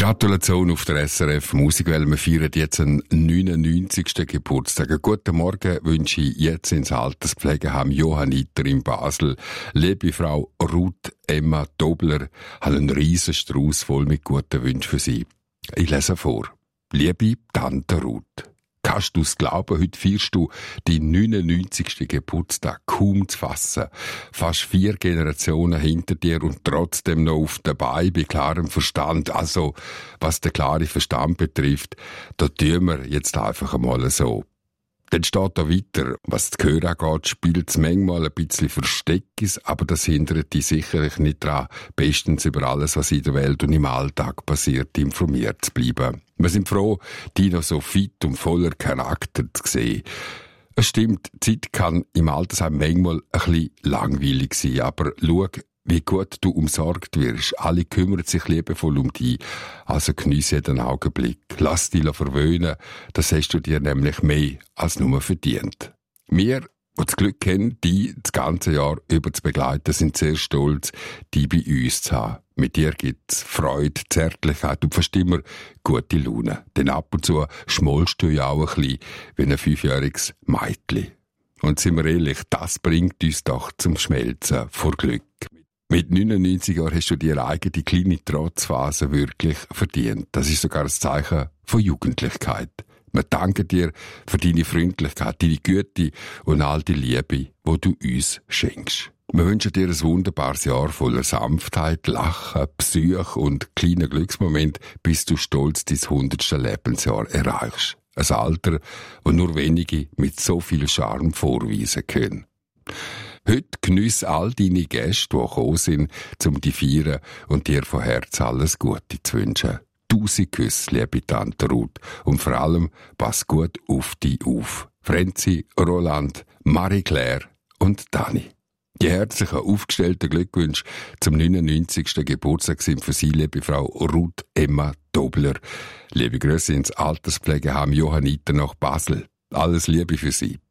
Gratulation auf der SRF Musik, weil wir feiern jetzt einen 99. Geburtstag. Einen guten Morgen wünsche ich jetzt ins Alterspflegeheim Johanniter in Basel. Liebe Frau Ruth Emma Dobler, habe einen riesen Strauß voll mit guten Wünschen für Sie. Ich lese vor. Liebe Tante Ruth, kannst du es glauben, heute feierst du deinen 99. Geburtstag, kaum zu fassen. Fast 4 Generationen hinter dir und trotzdem noch auf der Beine, bei klarem Verstand. Also, was den klaren Verstand betrifft, da tun wir jetzt einfach einmal so. Dann steht da weiter, was das Gehör angeht, spielt es manchmal ein bisschen Versteckis, aber das hindert dich sicherlich nicht daran, bestens über alles, was in der Welt und im Alltag passiert, informiert zu bleiben. Wir sind froh, dich noch so fit und voller Charakter zu sehen. Es stimmt, die Zeit kann im Altersheim manchmal ein bisschen langweilig sein, aber schau, wie gut du umsorgt wirst. Alle kümmern sich liebevoll um dich. Also geniesse jeden Augenblick. Lass dich verwöhnen. Das hast du dir nämlich mehr als nur verdient. Wir, die das Glück haben, dich das ganze Jahr über zu begleiten, sind sehr stolz, dich bei uns zu haben. Mit dir gibt's Freude, Zärtlichkeit und fast immer gute Laune. Denn ab und zu schmollst du ja auch ein bisschen wie ein 5-jähriges Mädchen. Und sind wir ehrlich, das bringt uns doch zum Schmelzen vor Glück. Mit 99 Jahren hast du dir eigene kleine Trotzphase wirklich verdient. Das ist sogar ein Zeichen von Jugendlichkeit. Wir danken dir für deine Freundlichkeit, deine Güte und all die Liebe, die du uns schenkst. Wir wünschen dir ein wunderbares Jahr voller Sanftheit, Lachen, Psyche und kleinen Glücksmoment, bis du stolz dein 100. Lebensjahr erreichst. Ein Alter, das nur wenige mit so viel Charme vorweisen können. Heute geniesse all deine Gäste, die gekommen sind, um dich zu feiern und dir von Herzen alles Gute zu wünschen. 1000 Küsse, liebe Tante Ruth. Und vor allem, pass gut auf dich auf. Franzi, Roland, Marie-Claire und Dani. Die herzlichen aufgestellten Glückwünsche zum 99. Geburtstag sind für Sie, liebe Frau Ruth Emma Dobler. Liebe Grüße ins Alterspflegeheim Johanniter nach Basel. Alles Liebe für Sie.